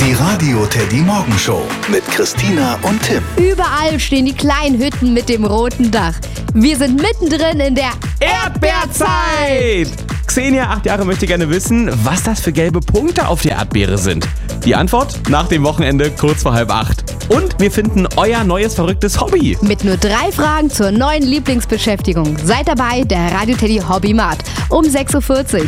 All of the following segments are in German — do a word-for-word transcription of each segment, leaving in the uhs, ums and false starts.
Die Radio Teddy Morgenshow mit Christina und Tim. Überall stehen die kleinen Hütten mit dem roten Dach. Wir sind mittendrin in der Erdbeerzeit! Xenia, acht Jahre, möchte gerne wissen, was das für gelbe Punkte auf der Erdbeere sind. Die Antwort nach dem Wochenende kurz vor halb acht. Und wir finden euer neues verrücktes Hobby. Mit nur drei Fragen zur neuen Lieblingsbeschäftigung. Seid dabei, der Radio Teddy Hobbymarkt um sechs Uhr vierzig.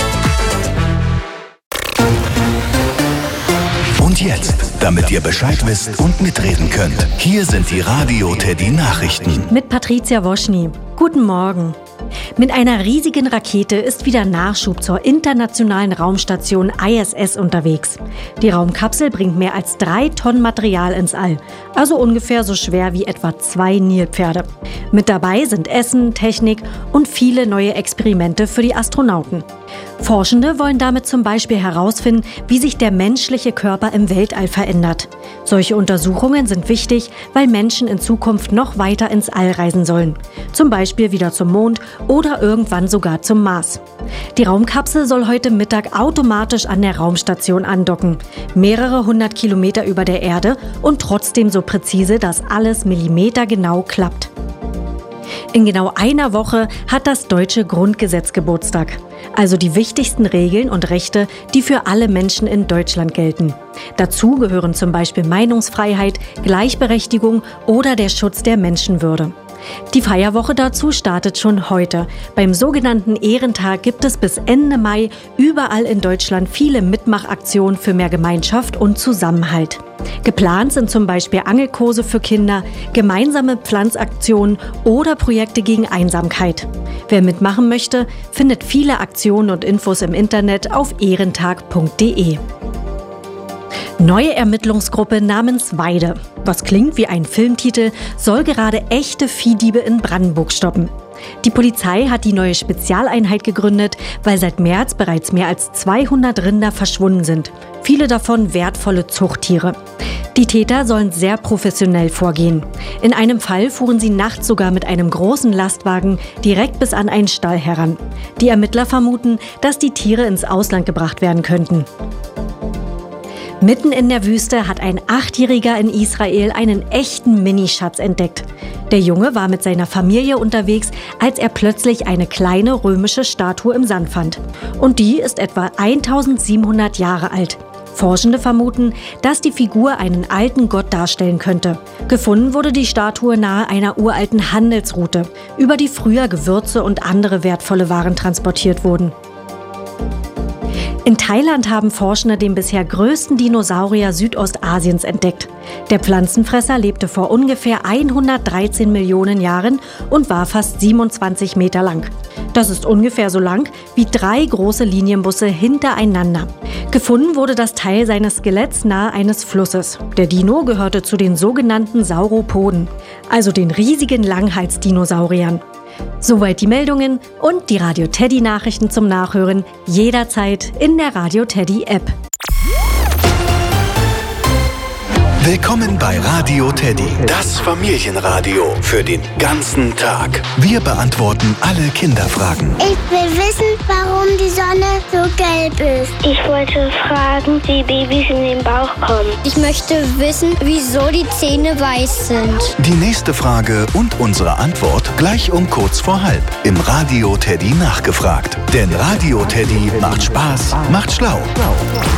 Und jetzt, damit ihr Bescheid wisst und mitreden könnt, hier sind die Radio Teddy Nachrichten. Mit Patricia Woschny. Guten Morgen. Mit einer riesigen Rakete ist wieder Nachschub zur internationalen Raumstation I S S unterwegs. Die Raumkapsel bringt mehr als drei Tonnen Material ins All, also ungefähr so schwer wie etwa zwei Nilpferde. Mit dabei sind Essen, Technik und viele neue Experimente für die Astronauten. Forschende wollen damit zum Beispiel herausfinden, wie sich der menschliche Körper im Weltall verändert. Solche Untersuchungen sind wichtig, weil Menschen in Zukunft noch weiter ins All reisen sollen. Zum Beispiel wieder zum Mond oder irgendwann sogar zum Mars. Die Raumkapsel soll heute Mittag automatisch an der Raumstation andocken. Mehrere hundert Kilometer über der Erde und trotzdem so präzise, dass alles millimetergenau klappt. In genau einer Woche hat das deutsche Grundgesetz Geburtstag. Also die wichtigsten Regeln und Rechte, die für alle Menschen in Deutschland gelten. Dazu gehören zum Beispiel Meinungsfreiheit, Gleichberechtigung oder der Schutz der Menschenwürde. Die Feierwoche dazu startet schon heute. Beim sogenannten Ehrentag gibt es bis Ende Mai überall in Deutschland viele Mitmachaktionen für mehr Gemeinschaft und Zusammenhalt. Geplant sind zum Beispiel Angelkurse für Kinder, gemeinsame Pflanzaktionen oder Projekte gegen Einsamkeit. Wer mitmachen möchte, findet viele Aktionen und Infos im Internet auf ehrentag punkt de. Neue Ermittlungsgruppe namens Weide, was klingt wie ein Filmtitel, soll gerade echte Viehdiebe in Brandenburg stoppen. Die Polizei hat die neue Spezialeinheit gegründet, weil seit März bereits mehr als zweihundert Rinder verschwunden sind. Viele davon wertvolle Zuchttiere. Die Täter sollen sehr professionell vorgehen. In einem Fall fuhren sie nachts sogar mit einem großen Lastwagen direkt bis an einen Stall heran. Die Ermittler vermuten, dass die Tiere ins Ausland gebracht werden könnten. Mitten in der Wüste hat ein Achtjähriger in Israel einen echten Minischatz entdeckt. Der Junge war mit seiner Familie unterwegs, als er plötzlich eine kleine römische Statue im Sand fand. Und die ist etwa eintausendsiebenhundert Jahre alt. Forschende vermuten, dass die Figur einen alten Gott darstellen könnte. Gefunden wurde die Statue nahe einer uralten Handelsroute, über die früher Gewürze und andere wertvolle Waren transportiert wurden. In Thailand haben Forschende den bisher größten Dinosaurier Südostasiens entdeckt. Der Pflanzenfresser lebte vor ungefähr hundertdreizehn Millionen Jahren und war fast siebenundzwanzig Meter lang. Das ist ungefähr so lang wie drei große Linienbusse hintereinander. Gefunden wurde das Teil seines Skeletts nahe eines Flusses. Der Dino gehörte zu den sogenannten Sauropoden, also den riesigen Langhalsdinosauriern. Soweit die Meldungen und die Radio Teddy Nachrichten zum Nachhören jederzeit in der Radio Teddy App. Willkommen bei Radio Teddy, das Familienradio für den ganzen Tag. Wir beantworten alle Kinderfragen. Ich will wissen, warum die Sonne so gelb ist. Ich wollte fragen, wie Babys in den Bauch kommen. Ich möchte wissen, wieso die Zähne weiß sind. Die nächste Frage und unsere Antwort gleich um kurz vor halb im Radio Teddy nachgefragt. Denn Radio Teddy macht Spaß, macht schlau.